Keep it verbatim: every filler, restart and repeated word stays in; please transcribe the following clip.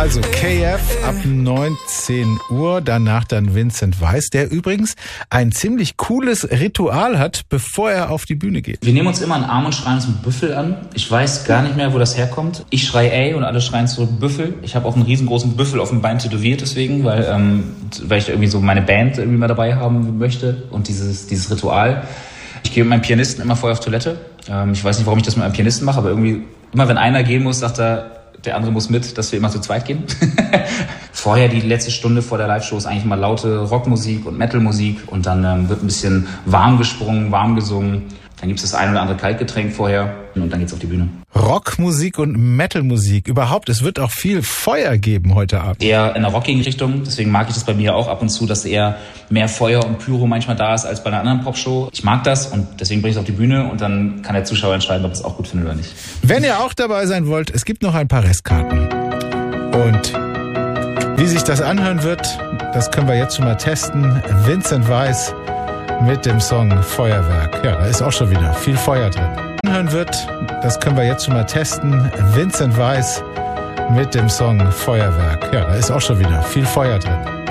Also K F ab neunzehn Uhr, danach dann Vincent Weiss, der übrigens ein ziemlich cooles Ritual hat, bevor er auf die Bühne geht. Wir nehmen uns immer einen Arm und schreien uns einen Büffel an. Ich weiß gar nicht mehr, wo das herkommt. Ich schreie ey und alle schreien zurück Büffel. Ich habe auch einen riesengroßen Büffel auf dem Bein tätowiert deswegen, weil, ähm, weil ich irgendwie so meine Band irgendwie mal dabei haben möchte und dieses, dieses Ritual. Ich gehe mit meinem Pianisten immer vorher auf Toilette. Ähm, ich weiß nicht, warum ich das mit einem Pianisten mache, aber irgendwie immer wenn einer gehen muss, sagt er, der andere muss mit, dass wir immer zu zweit gehen. Vorher, die letzte Stunde vor der Live-Show ist eigentlich mal laute Rockmusik und Metalmusik und dann ähm, wird ein bisschen warm gesprungen, warm gesungen. Dann gibt es das ein oder andere Kaltgetränk vorher und dann geht's auf die Bühne. Rockmusik und Metalmusik. Überhaupt, es wird auch viel Feuer geben heute Abend. Eher in der rockigen Richtung, deswegen mag ich das bei mir auch ab und zu, dass eher mehr Feuer und Pyro manchmal da ist als bei einer anderen Popshow. Ich mag das und deswegen bringe ich es auf die Bühne und dann kann der Zuschauer entscheiden, ob er es auch gut findet oder nicht. Wenn ihr auch dabei sein wollt, es gibt noch ein paar Restkarten. Und wie sich das anhören wird, das können wir jetzt schon mal testen. Vincent Weiss mit dem Song Feuerwerk. Ja, da ist auch schon wieder viel Feuer drin. Anhören wird, das können wir jetzt schon mal testen. Vincent Weiss mit dem Song Feuerwerk. Ja, da ist auch schon wieder viel Feuer drin.